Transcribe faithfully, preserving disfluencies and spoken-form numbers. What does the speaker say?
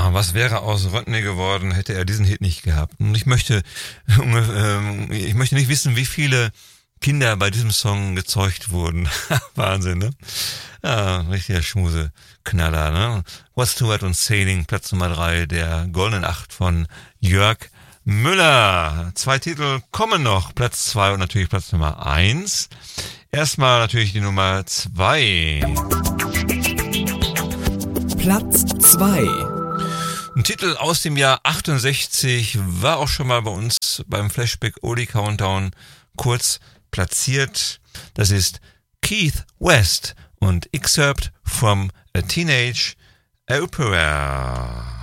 Ja, was wäre aus Rodney geworden, hätte er diesen Hit nicht gehabt? Und ich möchte, äh, ich möchte nicht wissen, wie viele Kinder bei diesem Song gezeugt wurden. Wahnsinn, ne? Ja, richtiger Schmuse-Knaller, ne? What's Too Wet und Sailing, Platz Nummer drei der Goldenen Acht von Jörg Müller. Zwei Titel kommen noch, Platz zwei und natürlich Platz Nummer eins. Erstmal natürlich die Nummer zwei. Platz zwei. Ein Titel aus dem Jahr achtundsechzig, war auch schon mal bei uns beim Flashback Oldie Countdown kurz platziert. Das ist Keith West und Excerpt from a Teenage Opera.